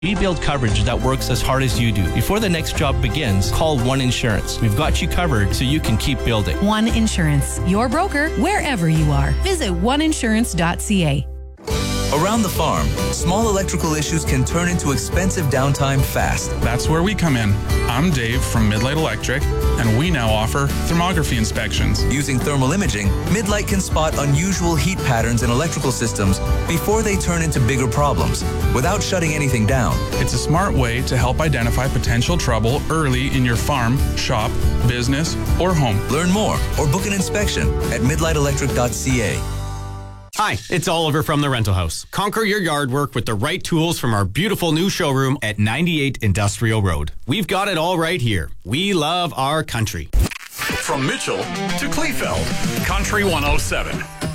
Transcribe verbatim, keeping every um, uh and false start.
We build coverage that works as hard as you do. Before the next job begins, call One Insurance. We've got you covered so you can keep building. One Insurance, your broker wherever you are. Visit one insurance dot c a. Around the farm, small electrical issues can turn into expensive downtime fast. That's where we come in. I'm Dave from Midlight Electric, and we now offer thermography inspections. Using thermal imaging, Midlight can spot unusual heat patterns in electrical systems before they turn into bigger problems, without shutting anything down. It's a smart way to help identify potential trouble early in your farm, shop, business, or home. Learn more or book an inspection at midlight electric dot c a. Hi, it's Oliver from The Rental House. Conquer your yard work with the right tools from our beautiful new showroom at ninety-eight Industrial Road. We've got it all right here. We love our country. From Mitchell to Kleefeld, Country one oh seven.